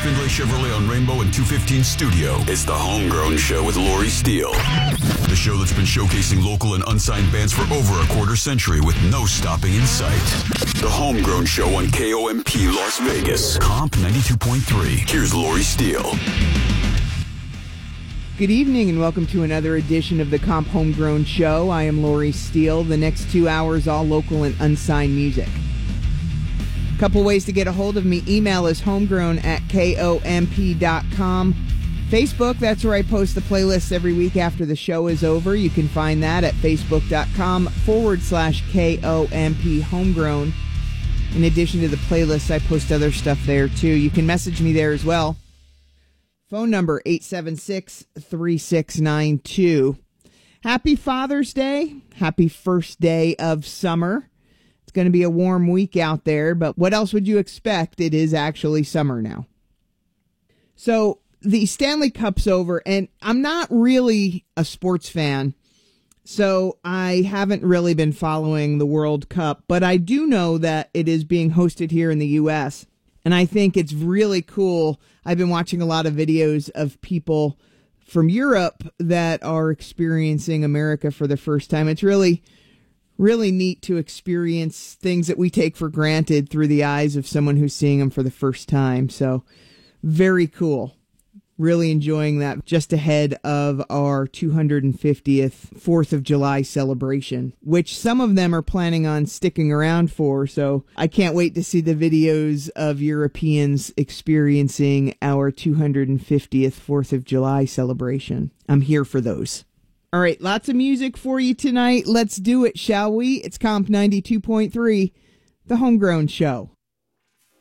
Findlay Chevrolet on Rainbow and 215 Studio. It's the Homegrown Show with Lori Steele. The show that's been showcasing local and unsigned bands for over a quarter century with no stopping in sight. The Homegrown Show on KOMP Las Vegas. Comp 92.3. Here's Lori Steele. Good evening and welcome to another edition of the Comp Homegrown Show. I am Lori Steele. The next 2 hours, all local and unsigned music. Couple ways to get a hold of me. Email is homegrown@komp.com. Facebook, that's where I post the playlists every week after the show is over. You can find that at facebook.com/KOMP Homegrown. In addition to the playlists, I post other stuff there too. You can message me there as well. Phone number 876-3692. Happy Father's Day. Happy first day of summer. It's going to be a warm week out there, but what else would you expect? It is actually summer now. So the Stanley Cup's over, and I'm not really a sports fan, so I haven't really been following the World Cup, but I do know that it is being hosted here in the U.S., and I think it's really cool. I've been watching a lot of videos of people from Europe that are experiencing America for the first time. It's really neat to experience things that we take for granted through the eyes of someone who's seeing them for the first time. So very cool. Really enjoying that just ahead of our 250th 4th of July celebration, which some of them are planning on sticking around for. So I can't wait to see the videos of Europeans experiencing our 250th 4th of July celebration. I'm here for those. All right, lots of music for you tonight. Let's do it, shall we? It's Comp 92.3, the Homegrown Show.